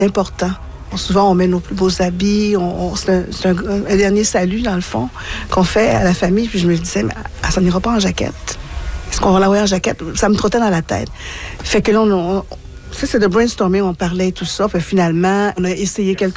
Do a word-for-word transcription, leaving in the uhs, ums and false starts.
important. Souvent, on met nos plus beaux habits. On, on, c'est un, c'est un, un dernier salut, dans le fond, qu'on fait à la famille. Puis je me disais, mais ça n'ira pas en jaquette. Est-ce qu'on va l'envoyer en jaquette? Ça me trottait dans la tête. Fait que là, on, on, ça, c'est de brainstorming, on parlait et tout ça. Puis finalement, on a essayé quelques